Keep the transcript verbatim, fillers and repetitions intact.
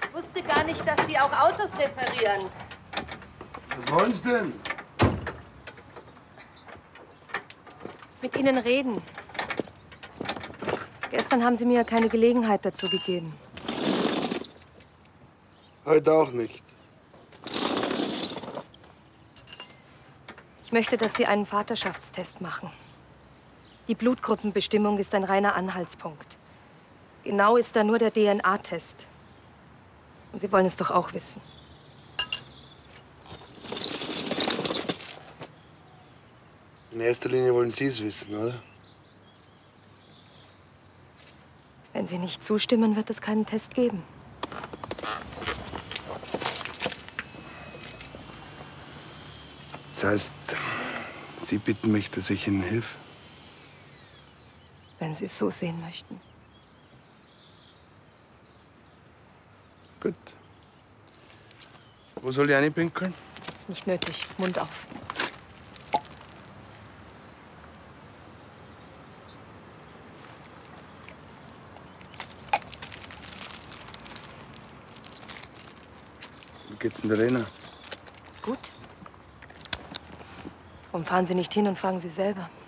Ich wusste gar nicht, dass Sie auch Autos reparieren. Was wollen Sie denn? Mit Ihnen reden. Gestern haben Sie mir keine Gelegenheit dazu gegeben. Heute auch nicht. Ich möchte, dass Sie einen Vaterschaftstest machen. Die Blutgruppenbestimmung ist ein reiner Anhaltspunkt. Genau ist da nur der D N A-Test. Und Sie wollen es doch auch wissen. In erster Linie wollen Sie es wissen, oder? Wenn Sie nicht zustimmen, wird es keinen Test geben. Das heißt, Sie bitten mich, dass ich Ihnen helfe? Wenn Sie es so sehen möchten. Gut. Wo soll ich reinpinkeln? Nicht nötig. Mund auf. Wie geht's denn der Lena? Gut. Warum fahren Sie nicht hin und fragen Sie selber?